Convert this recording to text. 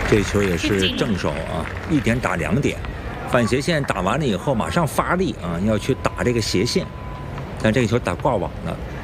这球也是正手啊，一点打2点，反斜线打完了以后马上发力啊，要去打这个斜线，但这个球打挂网了。